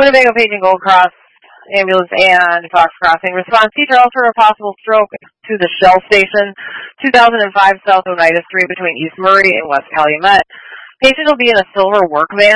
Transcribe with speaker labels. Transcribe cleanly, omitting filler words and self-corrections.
Speaker 1: Winnebago Paging Gold Cross Ambulance and Fox Crossing. Response, details for a possible stroke to the Shell Station, 2005 South Oneida Street between East Murray and West Calumet. Patient will be in a silver work van.